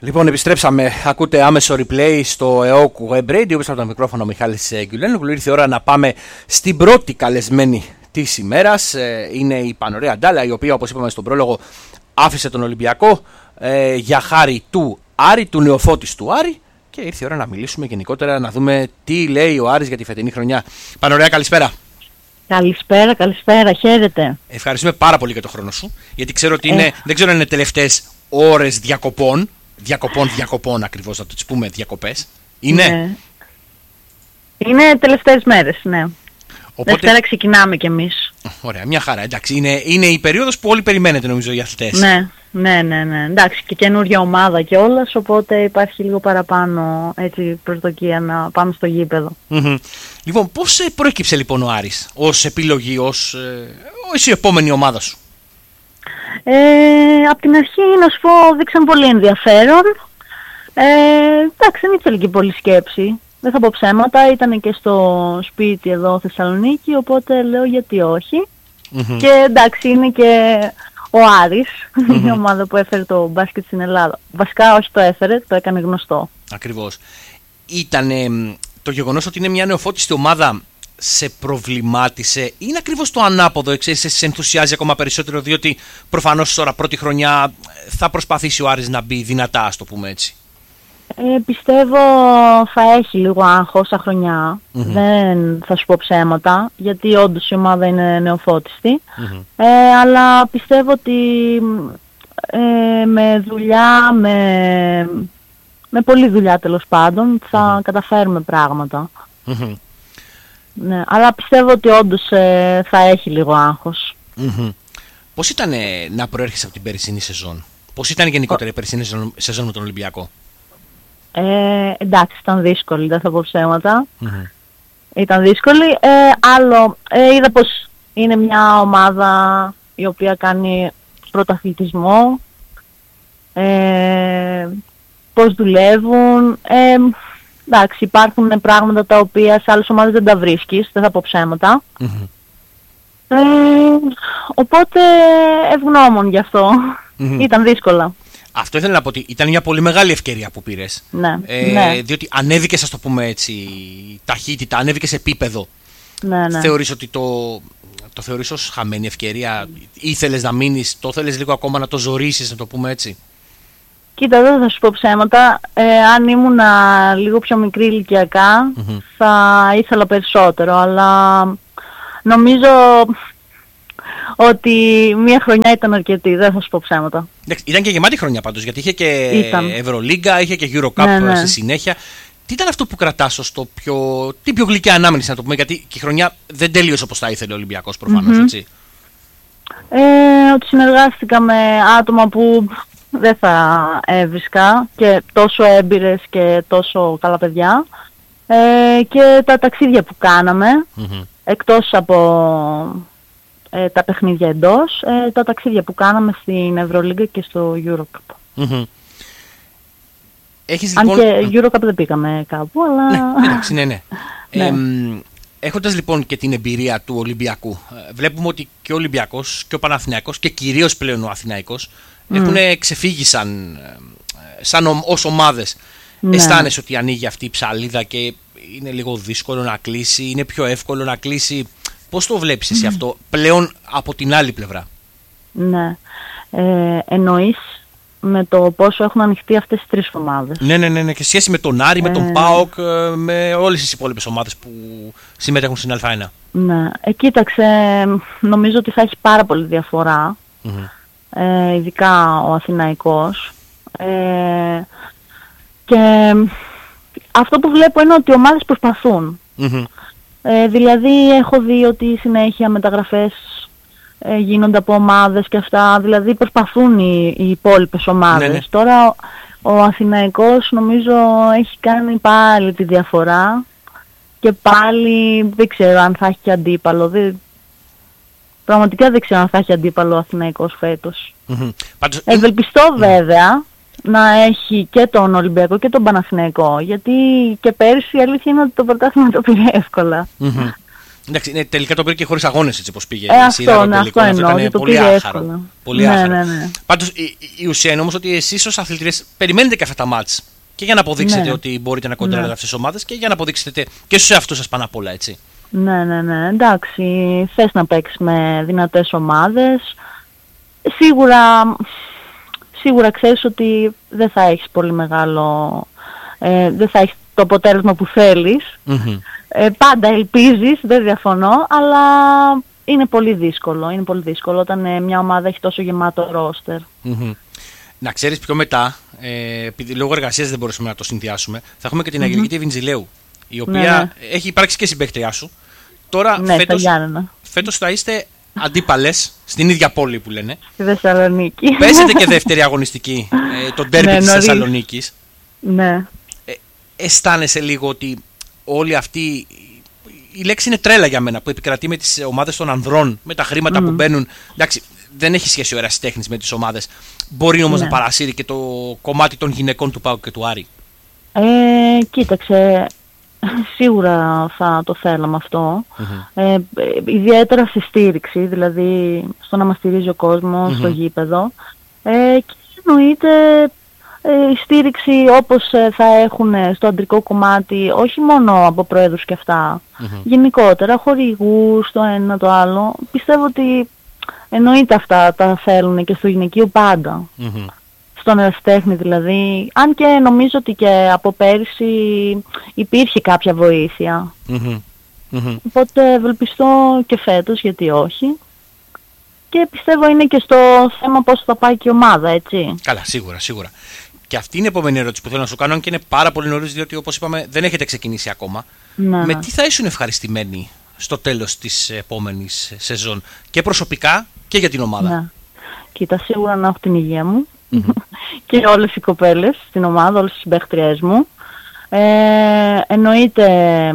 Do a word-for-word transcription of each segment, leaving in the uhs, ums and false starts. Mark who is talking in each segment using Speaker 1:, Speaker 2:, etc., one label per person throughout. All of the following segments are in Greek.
Speaker 1: Λοιπόν, επιστρέψαμε. Ακούτε άμεσο replay στο ΕΟΚ Web Radio. Όπως από το μικρόφωνο ο Μιχάλης Γκουλένογλου. Ήρθε η ώρα να πάμε στην πρώτη καλεσμένη της ημέρας. Είναι η Πανωρέα Ντάλα, η οποία, όπως είπαμε στον πρόλογο, άφησε τον Ολυμπιακό ε, για χάρη του Άρη, του νεοφώτης του Άρη. Και ήρθε η ώρα να μιλήσουμε γενικότερα, να δούμε τι λέει ο Άρης για τη φετινή χρονιά. Πανωρέα, καλησπέρα.
Speaker 2: Καλησπέρα, καλησπέρα, χαίρετε.
Speaker 1: Ευχαριστούμε πάρα πολύ για τον χρόνο σου. Γιατί ξέρω ότι είναι, ε. δεν ξέρω αν είναι τελευταίες ώρες διακοπών. Διακοπών, διακοπών ακριβώς, να το τις πούμε διακοπές. Είναι.
Speaker 2: Ναι. Είναι τελευταίες μέρες, ναι.
Speaker 1: Οπότε...
Speaker 2: Δευτέρα ξεκινάμε κι εμείς.
Speaker 1: Ωραία, μια χαρά. Εντάξει, είναι, είναι η περίοδος που όλοι περιμένετε, νομίζω, οι αθλητές.
Speaker 2: Ναι, ναι, ναι, ναι. Εντάξει, και καινούργια ομάδα κιόλας, οπότε υπάρχει λίγο παραπάνω έτσι, προσδοκία να πάμε στο γήπεδο.
Speaker 1: Mm-hmm. Λοιπόν, πώς προέκυψε λοιπόν ο Άρης ως επιλογή, ως, ε, ως η επόμενη ομάδα σου?
Speaker 2: Ε, απ' την αρχή, να σου πω, δείξαν πολύ ενδιαφέρον. Ε, εντάξει, δεν ήθελε και πολύ σκέψη. Δεν θα πω ψέματα, ήταν και στο σπίτι εδώ Θεσσαλονίκη, οπότε λέω γιατί όχι. Mm-hmm. Και εντάξει, είναι και ο Άρης, mm-hmm. η ομάδα που έφερε το μπάσκετ στην Ελλάδα. Βασικά όχι το έφερε, το έκανε γνωστό.
Speaker 1: Ακριβώς. Ήταν το γεγονός ότι είναι μια νεοφώτιστη ομάδα σε προβλημάτισε ή είναι ακριβώς το ανάποδο, εξαίρεσαι, σε ενθουσιάζει ακόμα περισσότερο, διότι προφανώς τώρα πρώτη χρονιά θα προσπαθήσει ο Άρης να μπει δυνατά, ας το πούμε έτσι?
Speaker 2: Ε, πιστεύω θα έχει λίγο άγχος σαν χρονιά, mm-hmm. δεν θα σου πω ψέματα, γιατί όντως η ομάδα είναι νεοφώτιστη, mm-hmm. ε, αλλά πιστεύω ότι ε, με δουλειά, με, με πολλή δουλειά τέλος πάντων, θα mm-hmm. καταφέρουμε πράγματα. Mm-hmm. Ναι, αλλά πιστεύω ότι όντως ε, θα έχει λίγο άγχος.
Speaker 1: Mm-hmm. Πώς ήταν ε, να προέρχεσαι από την περσινή σεζόν? Πώς ήταν γενικότερα η περσινή σεζόν με τον Ολυμπιακό?
Speaker 2: Ε, εντάξει, ήταν δύσκολη, δεν θα πω ψέματα.
Speaker 1: Mm-hmm.
Speaker 2: Ήταν δύσκολη. Ε, άλλο, ε, είδα πως είναι μια ομάδα η οποία κάνει πρωταθλητισμό, ε, πως δουλεύουν. Ε, εντάξει, υπάρχουν πράγματα τα οποία σε άλλες ομάδες δεν τα βρίσκεις, δεν θα πω ψέματα. Mm-hmm. Ε, οπότε ευγνώμων γι' αυτό. Mm-hmm. Ήταν δύσκολα.
Speaker 1: Αυτό ήθελα να πω, ότι ήταν μια πολύ μεγάλη ευκαιρία που πήρες.
Speaker 2: Ναι,
Speaker 1: ε,
Speaker 2: ναι.
Speaker 1: Διότι ανέβηκες, ας το πούμε έτσι, ταχύτητα, ανέβηκες επίπεδο.
Speaker 2: Ναι, ναι.
Speaker 1: Θεωρείς ότι το, το θεωρείς ως χαμένη ευκαιρία? Ήθελες να μείνεις, το θέλεις λίγο ακόμα να το ζορίσεις, να το πούμε έτσι?
Speaker 2: Κοίτα, δεν θα σου πω ψέματα. Ε, αν ήμουν λίγο πιο μικρή ηλικιακά, mm-hmm. θα ήθελα περισσότερο, αλλά νομίζω ότι μία χρονιά ήταν αρκετή, δεν θα σου πω ψέματα.
Speaker 1: Ήταν και γεμάτη χρονιά πάντως, γιατί είχε και
Speaker 2: ήταν.
Speaker 1: Ευρωλίγκα, είχε και Eurocup, ναι, ναι. στη συνέχεια. Τι ήταν αυτό που κρατάς ως το πιο, την πιο γλυκιά ανάμνηση, να το πούμε, γιατί και η χρονιά δεν τελείωσε όπως θα ήθελε ο Ολυμπιακός προφανώς, mm-hmm. έτσι?
Speaker 2: Ε, ότι συνεργάστηκα με άτομα που δεν θα έβρισκα και τόσο έμπειρες και τόσο καλά παιδιά, ε, και τα ταξίδια που κάναμε, mm-hmm. εκτός από ε, τα παιχνίδια εντός, ε, τα ταξίδια που κάναμε στην Ευρωλίγκα και στο Eurocup.
Speaker 1: Mm-hmm. Έχεις,
Speaker 2: αν
Speaker 1: λοιπόν...
Speaker 2: και Eurocup δεν πήγαμε κάπου, αλλά...
Speaker 1: Ναι, εντάξει, ναι, ναι.
Speaker 2: ναι.
Speaker 1: Ε, έχοντας λοιπόν και την εμπειρία του Ολυμπιακού, βλέπουμε ότι και ο Ολυμπιακός και ο Παναθηναϊκός και κυρίως πλέον ο Αθηναϊκός mm. έχουν ξεφύγει σαν, σαν ως ομάδες. Ναι. Αισθάνεσαι ότι ανοίγει αυτή η ψαλίδα και είναι λίγο δύσκολο να κλείσει, είναι πιο εύκολο να κλείσει? Πώς το βλέπεις εσύ mm. αυτό πλέον από την άλλη πλευρά?
Speaker 2: Ναι, ε, εννοείς με το πόσο έχουν ανοιχτεί αυτές τις τρεις ομάδες?
Speaker 1: Ναι, ναι, ναι, ναι. Και σχέση με τον Άρη, ε... με τον ΠΑΟΚ, με όλες τις υπόλοιπες ομάδες που συμμετέχουν στην Α1.
Speaker 2: Ναι, ε, κοίταξε, νομίζω ότι θα έχει πάρα πολύ διαφορά, mm-hmm. ε, ειδικά ο Αθηναϊκός. Ε, και αυτό που βλέπω είναι ότι οι ομάδες προσπαθούν. Mm-hmm. Ε, δηλαδή έχω δει ότι συνέχεια μεταγραφές ε, γίνονται από ομάδες και αυτά, δηλαδή προσπαθούν οι, οι υπόλοιπες ομάδες. Ναι, ναι. Τώρα ο, ο Αθηναϊκός νομίζω έχει κάνει πάλι τη διαφορά και πάλι δεν ξέρω αν θα έχει και αντίπαλο. Δεν, πραγματικά δεν ξέρω αν θα έχει αντίπαλο ο Αθηναϊκός φέτος. Mm-hmm. Πάντως... Ευελπιστώ mm-hmm. βέβαια να έχει και τον Ολυμπιακό και τον Παναθηναϊκό, γιατί και πέρυσι η αλήθεια είναι ότι το πρωτάθλημα το πήρε εύκολα.
Speaker 1: Mm-hmm. Εντάξει, ναι, τελικά το πήρε και χωρίς αγώνες, έτσι όπως πήγε.
Speaker 2: Ε,
Speaker 1: η
Speaker 2: αυτό,
Speaker 1: σειρά,
Speaker 2: ναι, αυτό εννοώ,
Speaker 1: αυτό ήταν
Speaker 2: το
Speaker 1: πολύ
Speaker 2: πήρε
Speaker 1: άχαρο.
Speaker 2: εύκολα.
Speaker 1: Πολύ
Speaker 2: ναι,
Speaker 1: άχαρο.
Speaker 2: ναι, ναι.
Speaker 1: Πάντως η, η ουσία είναι όμως ότι εσείς ως αθλητές περιμένετε και αυτά τα μάτς. Και για να αποδείξετε ναι. ότι μπορείτε να κοντράρετε ναι. αυτές τις ομάδες και για να αποδείξετε και στους εαυτούς σας πάνω απ' όλα, έτσι.
Speaker 2: Ναι, ναι, ναι. Εντάξει, θες να παίξεις με δυνατές ομάδες. Σίγουρα, σίγουρα ξέρεις ότι δεν θα έχεις πολύ μεγάλο... Ε, δεν θα έχεις το αποτέλεσμα που θέλεις. Mm-hmm. Ε, πάντα ελπίζεις, δεν διαφωνώ, αλλά είναι πολύ δύσκολο. Είναι πολύ δύσκολο όταν ε, μια ομάδα έχει τόσο γεμάτο ρόστερ.
Speaker 1: Mm-hmm. Να ξέρεις πιο μετά, ε, επειδή λόγω εργασίας δεν μπορούσαμε να το συνδυάσουμε, θα έχουμε και την Αγγελική mm-hmm. Βινζιλέου, η οποία ναι, ναι. έχει υπάρξει και συμπαίκτριά σου. Τώρα
Speaker 2: ναι,
Speaker 1: φέτος, φέτος θα είστε αντίπαλες στην ίδια πόλη που λένε.
Speaker 2: Στη Θεσσαλονίκη.
Speaker 1: Παίζετε και δεύτερη αγωνιστική, ε, το ντέρμπι ναι, της Θεσσαλονίκης.
Speaker 2: Ναι.
Speaker 1: Ε, αισθάνεσαι λίγο ότι όλη αυτή... Η λέξη είναι τρέλα για μένα που επικρατεί με τις ομάδες των ανδρών, με τα χρήματα mm. που μπαίνουν. Εντάξει, δεν έχει σχέση ο ερασιτέχνης με τις ομάδες. Μπορεί όμως ναι. να παρασύρει και το κομμάτι των γυναικών του ΠΑΟΚ και του Άρη.
Speaker 2: Ε, κοίταξε, σίγουρα θα το θέλαμε αυτό. Mm-hmm. Ε, ιδιαίτερα στη στήριξη, δηλαδή στο να μας στηρίζει ο κόσμος, mm-hmm. στο γήπεδο. Ε, και εννοείται η στήριξη όπως θα έχουν στο αντρικό κομμάτι, όχι μόνο από πρόεδρους και αυτά, mm-hmm. γενικότερα, χορηγούς, το ένα το άλλο. Πιστεύω ότι εννοείται αυτά τα θέλουν και στο γυναικείο πάντα. Mm-hmm. Στον ερασιτέχνη δηλαδή. Αν και νομίζω ότι και από πέρυσι υπήρχε κάποια βοήθεια.
Speaker 1: Mm-hmm. Mm-hmm.
Speaker 2: Οπότε ευελπιστώ και φέτος, γιατί όχι. Και πιστεύω είναι και στο θέμα πώς θα πάει και η ομάδα, έτσι.
Speaker 1: Καλά, σίγουρα, σίγουρα. Και αυτή είναι η επόμενη ερώτηση που θέλω να σου κάνω, αν και είναι πάρα πολύ νωρίς, διότι όπως είπαμε δεν έχετε ξεκινήσει ακόμα.
Speaker 2: Ναι.
Speaker 1: Με τι θα ήσουν ευχαριστημένοι στο τέλος της επόμενης σεζόν, και προσωπικά και για την ομάδα?
Speaker 2: Ναι. Κοίτα, σίγουρα να έχω την υγεία μου
Speaker 1: mm-hmm.
Speaker 2: και όλες οι κοπέλες στην ομάδα, όλες οι συμπαίχτριές μου. Ε, εννοείται,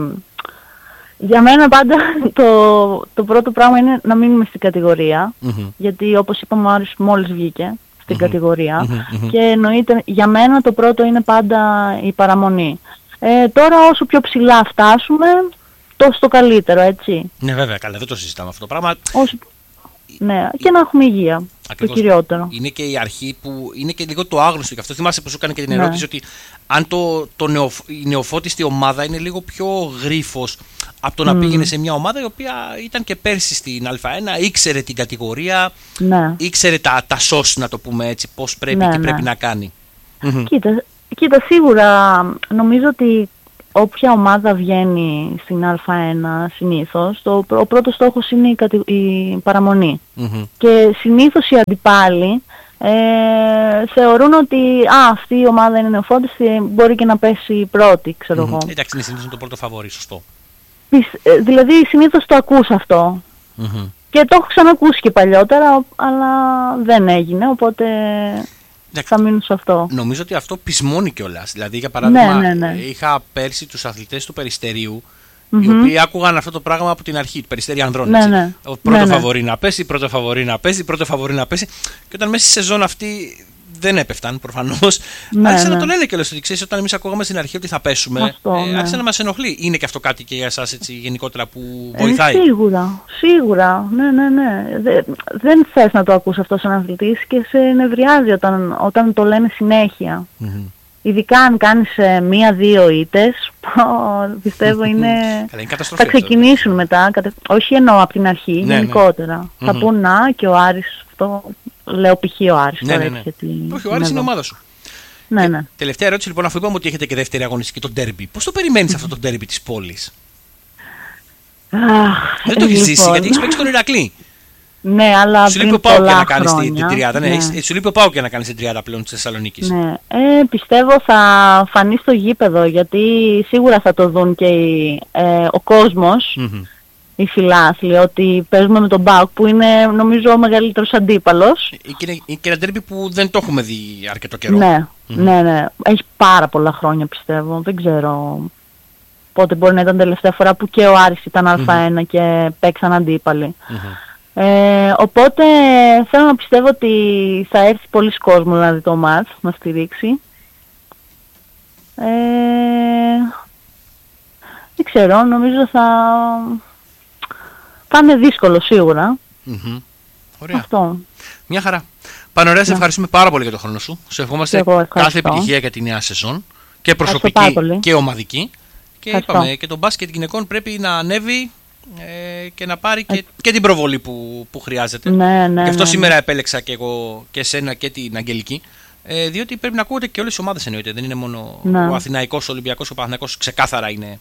Speaker 2: για μένα πάντα το, το πρώτο πράγμα είναι να μείνουμε στην κατηγορία,
Speaker 1: mm-hmm.
Speaker 2: γιατί όπως είπαμε ο Άρης μόλις βγήκε στην
Speaker 1: mm-hmm.
Speaker 2: κατηγορία
Speaker 1: mm-hmm.
Speaker 2: και εννοείται για μένα το πρώτο είναι πάντα η παραμονή. Ε, τώρα όσο πιο ψηλά φτάσουμε, τόσο το καλύτερο, έτσι.
Speaker 1: Ναι, βέβαια, καλά, δεν το συζητάμε αυτό το πράγμα.
Speaker 2: Όσο... Ναι, και να έχουμε υγεία. Ακριβώς. Το κυριότερο.
Speaker 1: Είναι και η αρχή που είναι και λίγο το άγνωστο. Και αυτό θυμάσαι που σου έκανε και την ερώτηση, ναι. ότι αν το, το νεοφ, η νεοφώτιστη ομάδα είναι λίγο πιο γρίφος από το να mm. πήγαινε σε μια ομάδα η οποία ήταν και πέρσι στην Α1, ήξερε την κατηγορία,
Speaker 2: ναι.
Speaker 1: ήξερε τα, τα σως, να το πούμε έτσι, πώς πρέπει
Speaker 2: ναι,
Speaker 1: και
Speaker 2: ναι.
Speaker 1: πρέπει να κάνει.
Speaker 2: Κοίτα, κοίτα, σίγουρα νομίζω ότι όποια ομάδα βγαίνει στην Α1 συνήθως, το, ο πρώτος στόχος είναι η, κατη, η παραμονή.
Speaker 1: Mm-hmm.
Speaker 2: Και συνήθως οι αντιπάλοι ε, θεωρούν ότι α, αυτή η ομάδα είναι νεοφώτιστη, μπορεί και να πέσει πρώτη, ξέρω
Speaker 1: mm-hmm.
Speaker 2: εγώ.
Speaker 1: Εντάξει, είναι συνήθως το πρώτο φαβορί, σωστό.
Speaker 2: Δηλαδή συνήθως το ακούς αυτό.
Speaker 1: Mm-hmm.
Speaker 2: Και το έχω ξανακούσει και παλιότερα, αλλά δεν έγινε, οπότε... θα μείνουν σε αυτό.
Speaker 1: Νομίζω ότι αυτό πεισμώνει κιόλας. Δηλαδή, για παράδειγμα,
Speaker 2: ναι, ναι, ναι.
Speaker 1: είχα πέρσι τους αθλητές του Περιστερίου,
Speaker 2: mm-hmm.
Speaker 1: οι οποίοι άκουγαν αυτό το πράγμα από την αρχή, του Περιστέρι Ανδρών.
Speaker 2: Ναι, ναι.
Speaker 1: Πρώτο
Speaker 2: ναι,
Speaker 1: φαβορί
Speaker 2: ναι.
Speaker 1: να πέσει, πρώτο φαβορί να πέσει, πρώτο φαβορί να πέσει. Και όταν μέσα στη σεζόν αυτή δεν έπεφταν προφανώς,
Speaker 2: ναι,
Speaker 1: άρχισαν
Speaker 2: ναι.
Speaker 1: να το λένε κιόλας. Ότι ξέρεις, όταν εμείς ακούγαμε στην αρχή ότι θα πέσουμε,
Speaker 2: αυτό,
Speaker 1: ε,
Speaker 2: ναι.
Speaker 1: άρχισε να μας ενοχλεί. Είναι και αυτό κάτι και για εσάς έτσι, γενικότερα που βοηθάει?
Speaker 2: Ε, σίγουρα, σίγουρα. Ναι, ναι, ναι. Δε, δεν θες να το ακούσει αυτό σαν αθλητής και σε νευριάζει όταν, όταν το λένε συνέχεια.
Speaker 1: Mm-hmm.
Speaker 2: Ειδικά αν κάνεις ε, μία-δύο ήττες, πιστεύω είναι...
Speaker 1: Καλά, είναι
Speaker 2: θα ξεκινήσουν μετά, κατε... όχι εννοώ από την αρχή, ναι, γενικότερα.
Speaker 1: Ναι.
Speaker 2: Θα mm-hmm. πούν να και ο Άρης, αυτό λέω π.χ. ο Άρης.
Speaker 1: Ναι,
Speaker 2: τώρα,
Speaker 1: ναι, ναι.
Speaker 2: γιατί...
Speaker 1: όχι, ο Άρης είναι η ομάδα σου.
Speaker 2: Ναι,
Speaker 1: και,
Speaker 2: ναι.
Speaker 1: Τελευταία ερώτηση λοιπόν, αφού είπαμε ότι έχετε και δεύτερη αγωνιστική, το ντέρμπι. Πώς το περιμένεις αυτό το ντέρμπι της πόλης? Δεν το έχεις ζήσει, γιατί έχεις παίξει τον Ηρακλή.
Speaker 2: Ναι, αλλά
Speaker 1: σου λείπει ο Πάοκ για να κάνεις την, την τριάδα. Ναι. Ναι. Σου λείπει ο Πάοκ για να κάνεις την τριάδα πλέον της Θεσσαλονίκης.
Speaker 2: Ναι. Ε, πιστεύω θα φανεί στο γήπεδο, γιατί σίγουρα θα το δουν και οι, ε, ο κόσμος,
Speaker 1: mm-hmm.
Speaker 2: οι φιλάθλοι, ότι παίζουμε με τον Πάοκ που είναι νομίζω ο μεγαλύτερος αντίπαλος.
Speaker 1: Είναι και ένα ντέρμπι που δεν το έχουμε δει αρκετό καιρό.
Speaker 2: Ναι,
Speaker 1: mm-hmm.
Speaker 2: ναι, ναι. Έχει πάρα πολλά χρόνια πιστεύω. Δεν ξέρω πότε μπορεί να ήταν τελευταία φορά που και ο Άρης ήταν Α1 mm-hmm. και παίξαν αντίπαλοι. Mm-hmm. Ε, οπότε θέλω να πιστεύω ότι θα έρθει πολλοί κόσμος να δει το μάτς, να στηρίξει. Ε, δεν ξέρω, νομίζω θα, θα είναι δύσκολο σίγουρα.
Speaker 1: Mm-hmm. Ωραία.
Speaker 2: Αυτό.
Speaker 1: Μια χαρά. Πανωρέα, σε ευχαριστούμε πάρα πολύ για τον χρόνο σου. Σε ευχόμαστε κάθε επιτυχία για τη νέα σεζόν. Και προσωπική και ομαδική. Και είπαμε και το μπάσκετ γυναικών πρέπει να ανέβει ε, και να πάρει και, και την προβολή που, που χρειάζεται.
Speaker 2: Ναι, ναι,
Speaker 1: Γι' αυτό
Speaker 2: ναι,
Speaker 1: σήμερα
Speaker 2: ναι.
Speaker 1: επέλεξα και εγώ και εσένα και την Αγγελική. Ε, διότι πρέπει να ακούγονται και όλες οι ομάδες, εννοείται. Δεν είναι μόνο ναι. ο Αθηναϊκός, ο Ολυμπιακός, ο Παναθηναϊκός. Ξεκάθαρα είναι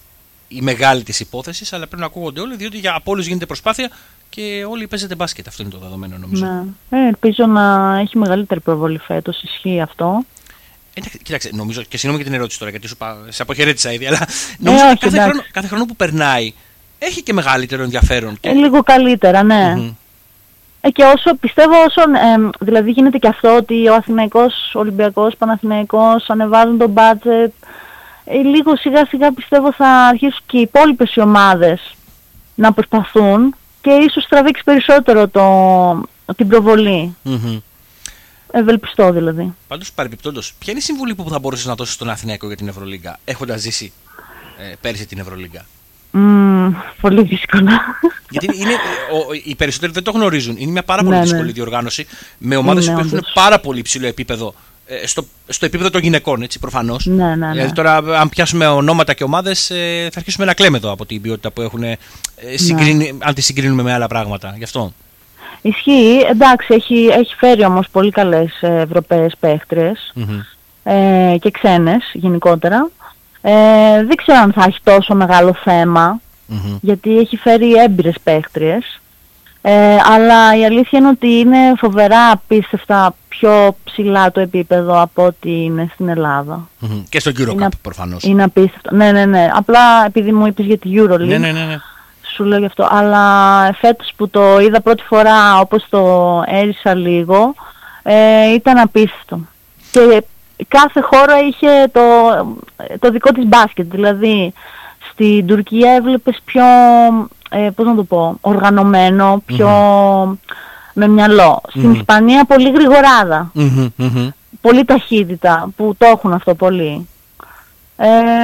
Speaker 1: η μεγάλη της υπόθεσης, αλλά πρέπει να ακούγονται όλοι, διότι για από όλους γίνεται προσπάθεια και όλοι παίζετε μπάσκετ. Αυτό είναι το δεδομένο, νομίζω.
Speaker 2: Ναι. Ε, ελπίζω να έχει μεγαλύτερη προβολή φέτος. Ισχύει αυτό.
Speaker 1: Ε, κοίταξε, νομίζω και συγγνώμη για την ερώτηση τώρα, γιατί σου πα, σε αποχαιρέτησα ήδη, αλλά νομίζω
Speaker 2: ε,
Speaker 1: ότι κάθε, χρόνο, κάθε χρόνο που περνάει έχει και μεγαλύτερο ενδιαφέρον. Και...
Speaker 2: Ε, λίγο καλύτερα, ναι. Mm-hmm. Ε, και όσο πιστεύω, όσο, ε, δηλαδή γίνεται και αυτό ότι ο Αθηναϊκός, ο Ολυμπιακός, Παναθηναϊκός ανεβάζουν το budget, ε, λίγο σιγά σιγά πιστεύω θα αρχίσουν και οι υπόλοιπες οι ομάδες να προσπαθούν και ίσως τραβήξει περισσότερο το, την προβολή.
Speaker 1: Mm-hmm.
Speaker 2: Ευελπιστώ δηλαδή.
Speaker 1: Πάντως, παρεμπιπτόντως, ποια είναι η συμβουλή που θα μπορούσες να δώσεις στον Αθηναϊκό για την Ευρωλίγκα, έχοντας ζήσει ε, πέρυσι την Ευρωλίγκα?
Speaker 2: Mm, πολύ δύσκολα.
Speaker 1: Γιατί είναι, ο, οι περισσότεροι δεν το γνωρίζουν. Είναι μια πάρα πολύ
Speaker 2: ναι,
Speaker 1: δύσκολη
Speaker 2: ναι.
Speaker 1: διοργάνωση με ομάδες που έχουν πάρα πολύ υψηλό επίπεδο. Ε, στο, στο επίπεδο των γυναικών, έτσι, προφανώς.
Speaker 2: Ναι, ναι, ναι.
Speaker 1: Δηλαδή, τώρα, αν πιάσουμε ονόματα και ομάδες, ε, θα αρχίσουμε να κλαίμε εδώ από την ποιότητα που έχουν, ε, συγκρίνει, ναι. αν τη συγκρίνουμε με άλλα πράγματα. Γι' αυτό.
Speaker 2: Ισχύει. Εντάξει, έχει, έχει φέρει όμως πολύ καλές Ευρωπαίες παίχτριες
Speaker 1: mm-hmm.
Speaker 2: ε, και ξένες γενικότερα. Ε, δεν ξέρω αν θα έχει τόσο μεγάλο θέμα,
Speaker 1: mm-hmm.
Speaker 2: γιατί έχει φέρει έμπειρες παίχτριες. Ε, αλλά η αλήθεια είναι ότι είναι φοβερά απίστευτα πιο ψηλά το επίπεδο από ό,τι είναι στην Ελλάδα.
Speaker 1: Mm-hmm. Και στο EuroCup προφανώς.
Speaker 2: Είναι απίστευτο. Ναι, ναι, ναι. Απλά επειδή μου είπες για τη EuroLeague,
Speaker 1: ναι, ναι, ναι, ναι.
Speaker 2: σου λέω γι' αυτό. Αλλά φέτος που το είδα πρώτη φορά, όπως το έρισα λίγο, ε, ήταν απίστευτο. Και κάθε χώρα είχε το, το δικό της μπάσκετ. Δηλαδή, στην Τουρκία έβλεπες πιο, ε, πώς να το πω, οργανωμένο, πιο mm-hmm. με μυαλό. Στην mm-hmm. Ισπανία πολύ γρηγοράδα.
Speaker 1: Mm-hmm. Mm-hmm.
Speaker 2: Πολύ ταχύτητα, που το έχουν αυτό πολύ. Ε,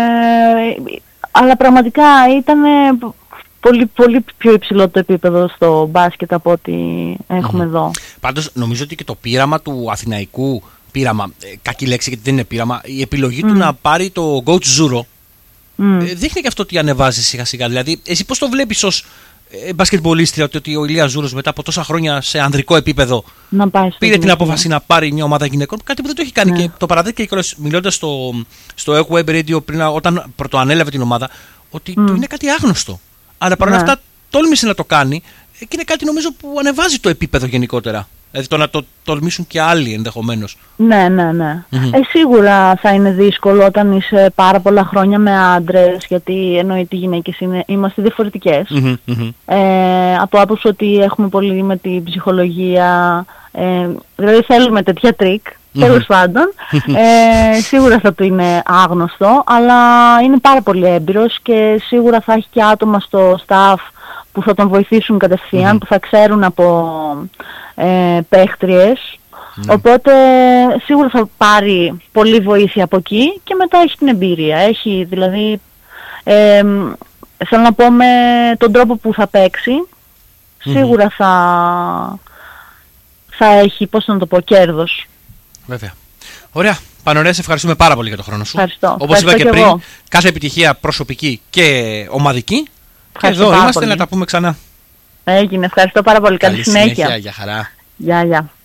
Speaker 2: αλλά πραγματικά ήταν πολύ, πολύ πιο υψηλό το επίπεδο στο μπάσκετ από ό,τι έχουμε mm-hmm. εδώ.
Speaker 1: Πάντως νομίζω ότι και το πείραμα του Αθηναϊκού, πείραμα, ε, κακή λέξη γιατί δεν είναι πείραμα, η επιλογή mm. του να πάρει το Coach Zuro mm. ε, δείχνει και αυτό ότι ανεβάζει σιγά σιγά. Δηλαδή, εσύ πώς το βλέπεις ως ε, μπασκετμπολίστρια, ότι, ότι ο Ηλίας Ζούρος μετά από τόσα χρόνια σε ανδρικό επίπεδο
Speaker 2: να πάει
Speaker 1: πήρε την γυναίκη. απόφαση να πάρει μια ομάδα γυναικών, κάτι που δεν το έχει κάνει. Ναι. Και το παραδέχτηκε και μιλώντας στο, στο Web Radio πριν, όταν πρωτοανέλαβε την ομάδα, ότι mm. του είναι κάτι άγνωστο. Αλλά παρόλα ναι. αυτά τόλμησε να το κάνει και είναι κάτι νομίζω που ανεβάζει το επίπεδο γενικότερα. Δηλαδή το να το τολμήσουν και άλλοι ενδεχομένως.
Speaker 2: Ναι, ναι, ναι.
Speaker 1: Mm-hmm.
Speaker 2: Ε, σίγουρα θα είναι δύσκολο όταν είσαι πάρα πολλά χρόνια με άντρες, γιατί εννοείται οι γυναίκες είναι, είμαστε διαφορετικές.
Speaker 1: Mm-hmm, mm-hmm.
Speaker 2: Ε, από άποψη ότι έχουμε πολύ με την ψυχολογία, ε, δηλαδή θέλουμε τέτοια τρίκ, mm-hmm. τέλος πάντων. Ε, σίγουρα θα του είναι άγνωστο, αλλά είναι πάρα πολύ έμπειρος και σίγουρα θα έχει και άτομα στο staff που θα τον βοηθήσουν κατευθείαν, mm-hmm. που θα ξέρουν από ε, παίχτριες. Mm-hmm. Οπότε σίγουρα θα πάρει πολύ βοήθεια από εκεί και μετά έχει την εμπειρία. Έχει δηλαδή, ε, θέλω να πω με τον τρόπο που θα παίξει, mm-hmm. σίγουρα θα, θα έχει, πώς να το πω, κέρδος.
Speaker 1: Βέβαια. Ωραία. Πανωρέα, σε ευχαριστούμε πάρα πολύ για τον χρόνο σου.
Speaker 2: Ευχαριστώ.
Speaker 1: Όπως είπα και, και πριν,
Speaker 2: εγώ.
Speaker 1: κάθε επιτυχία προσωπική και ομαδική. Και εδώ
Speaker 2: πάρα
Speaker 1: είμαστε
Speaker 2: πολύ.
Speaker 1: Να τα πούμε ξανά.
Speaker 2: Έγινε. Ευχαριστώ πάρα πολύ. Καλή, Καλή συνέχεια.
Speaker 1: συνέχεια. Για χαρά.
Speaker 2: Γεια, γεια.